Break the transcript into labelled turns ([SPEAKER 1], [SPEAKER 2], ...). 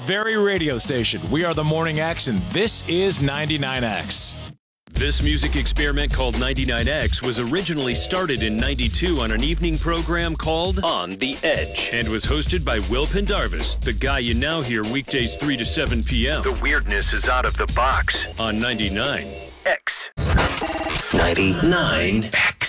[SPEAKER 1] very radio station. We are the Morning X, and this is 99X.
[SPEAKER 2] This music experiment called 99X was originally started in 92 on an evening program called On the Edge and was hosted by Will Pendarvis, the guy you now hear weekdays 3 to 7 p.m.
[SPEAKER 3] The weirdness is out of the box.
[SPEAKER 2] On 99X.
[SPEAKER 3] 99X.